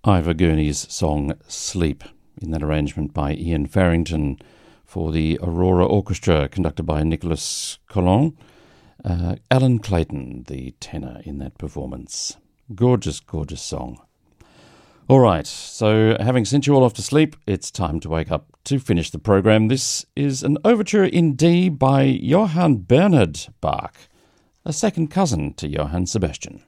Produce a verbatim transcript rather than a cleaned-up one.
Ivor Gurney's song Sleep, in that arrangement by Ian Farrington for the Aurora Orchestra, conducted by Nicholas Collin. Uh, Alan Clayton, the tenor in that performance. Gorgeous, gorgeous song. All right, so having sent you all off to sleep, it's time to wake up to finish the program. This is an overture in D by Johann Bernhard Bach, a second cousin to Johann Sebastian.